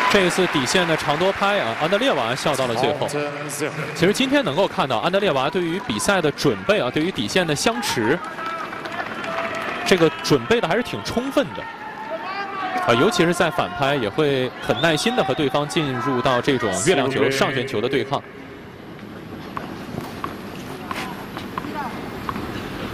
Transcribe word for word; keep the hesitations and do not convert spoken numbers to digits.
这一次底线的长多拍啊，安德烈娃笑到了最后。其实今天能够看到安德烈娃对于比赛的准备啊，对于底线的相持，这个准备的还是挺充分的。啊，尤其是在反拍，也会很耐心的和对方进入到这种月亮球、上旋球的对抗。